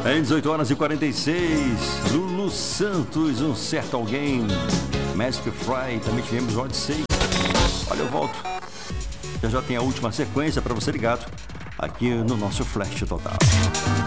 Em 18 horas e 46, Lulu Santos, Um Certo Alguém. Magic Fry, também tivemos Odyssey. Olha, eu volto. Já tem a última sequência para você ligado aqui no nosso Flash Total.